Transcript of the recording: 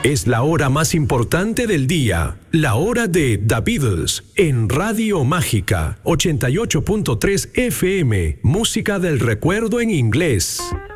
Es la hora más importante del día, la hora de The Beatles, en Radio Mágica, 88.3 FM, música del recuerdo en inglés.